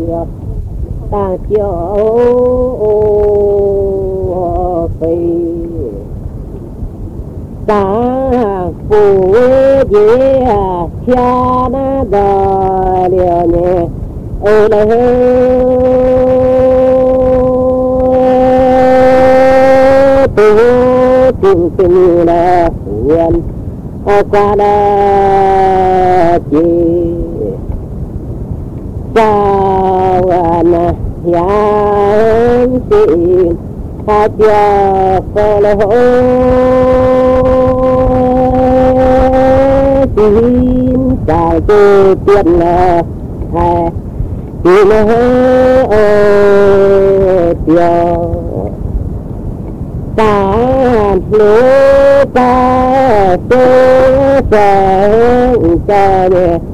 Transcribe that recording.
chiều ta chiều phi ta phù dễ cha na đờ liều nhẹ ơi là tu tình tình là huyền qua đã chi sao na yang tin ta chưa có lỗi tin ta chưa biết là hay tin tiêu ta lối ta sẽ cho